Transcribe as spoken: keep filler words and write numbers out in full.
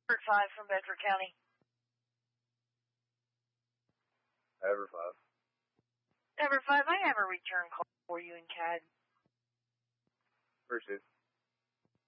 five from Bedford County. Ever five. Ever five, I have a return call for you in C A D. Appreciate it.